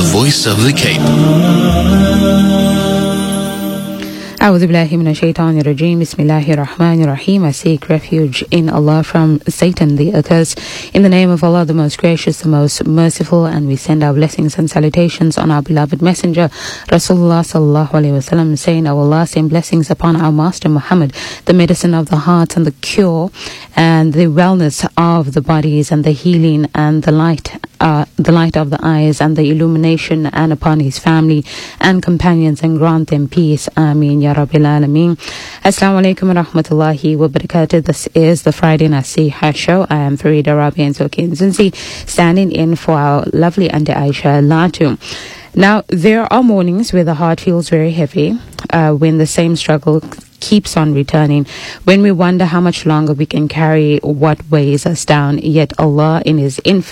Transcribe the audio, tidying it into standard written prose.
Voice of the Cape. أعوذ بالله من الشيطان الرجيم. بسم الله الرحمن الرحيم. I seek refuge in Allah from Satan the accursed. In the name of Allah, the most gracious, the most merciful, and we send our blessings and salutations on our beloved messenger, Rasulullah sallallahu alaihi wasallam, saying, "O Allah, send blessings upon our master Muhammad, the medicine of the heart and the cure and the wellness of the bodies and the healing and the light of the eyes and the illumination, and upon his family and companions, and grant them peace. Ameen ya Rabbil Alameen." Assalamu alaikum wa rahmatullahi wa barakatuh. This is the Friday Nasiha show. I am Farida Rabi and Sokin Zinzi, standing in for our lovely Auntie Aisha Latu. Now, there are mornings where the heart feels very heavy, when the same struggle keeps on returning, when we wonder how much longer we can carry what weighs us down, yet Allah in His infinite